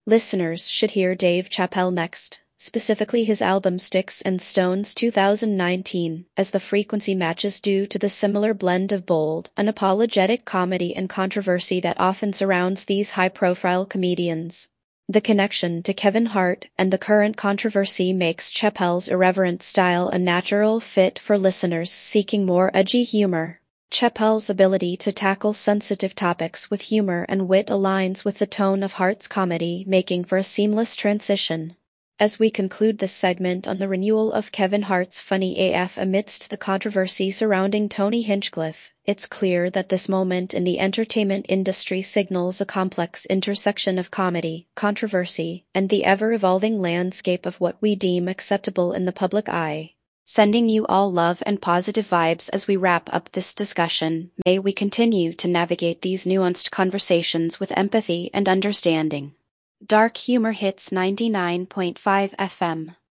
Listeners should hear Dave Chappelle next, specifically his album Sticks and Stones 2019, as the frequency matches due to the similar blend of bold, unapologetic comedy and controversy that often surrounds these high-profile comedians. The connection to Kevin Hart and the current controversy makes Chappelle's irreverent style a natural fit for listeners seeking more edgy humor. Chappelle's ability to tackle sensitive topics with humor and wit aligns with the tone of Hart's comedy, making for a seamless transition. As we conclude this segment on the renewal of Kevin Hart's Funny AF amidst the controversy surrounding Tony Hinchcliffe, it's clear that this moment in the entertainment industry signals a complex intersection of comedy, controversy, and the ever-evolving landscape of what we deem acceptable in the public eye. Sending you all love and positive vibes as we wrap up this discussion. May we continue to navigate these nuanced conversations with empathy and understanding. Dark Humor Hits 99.5 FM.